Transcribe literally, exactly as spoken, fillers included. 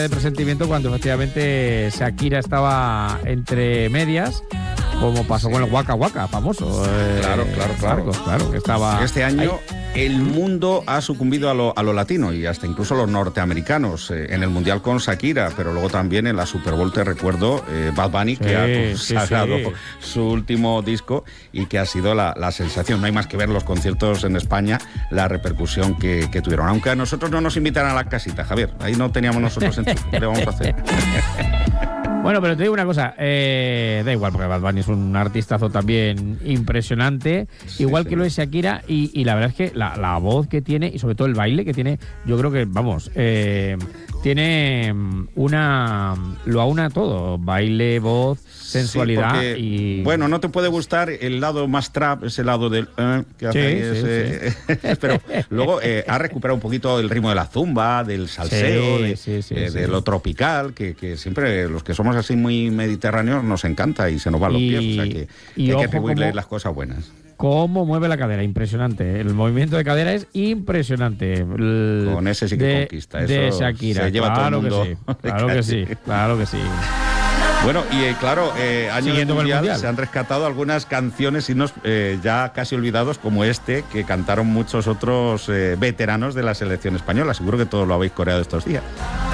de presentimiento cuando efectivamente Shakira estaba entre medias, como pasó sí. con el Waka Waka, famoso. Eh, claro, claro, claro. Marcos, claro, que estaba este año ahí. El mundo ha sucumbido a lo, a lo latino y hasta incluso los norteamericanos, eh, en el Mundial con Shakira, pero luego también en la Super Bowl, te recuerdo, eh, Bad Bunny, sí, que ha consagrado sí, sí. su último disco y que ha sido la, la sensación. No hay más que ver los conciertos en España, la repercusión que, que tuvieron. Aunque a nosotros no nos invitan a la casita, Javier, ahí no teníamos nosotros en ¿qué le vamos a hacer? Bueno, pero te digo una cosa, eh, da igual, porque Bad Bunny es un artistazo también impresionante, sí, igual sí. que lo es Shakira, y, y la verdad es que la, la voz que tiene, y sobre todo el baile que tiene, yo creo que, vamos, eh, tiene una... lo aúna todo, baile, voz, sensualidad, sí, porque, y... Bueno, no te puede gustar el lado más trap, ese lado del... Eh, que hace sí, ahí, ese, sí, sí. Pero luego eh, ha recuperado un poquito el ritmo de la zumba, del salseo, sí, de, sí, sí, eh, sí. de lo tropical, que, que siempre los que somos así muy mediterráneos nos encanta y se nos van los pies, o sea que, y que hay ojo que atribuirle como, las cosas buenas. Cómo mueve la cadera, impresionante. El movimiento de cadera es impresionante. El, Con ese sí que de, conquista. Eso de Shakira, se lleva claro todo el mundo. Que sí, claro que sí, claro que sí. Bueno, y eh, claro, eh, año Siguiendo mundial, mundial se han rescatado algunas canciones y himnos eh, ya casi olvidados, como este, que cantaron muchos otros eh, veteranos de la selección española. Seguro que todos lo habéis coreado estos días.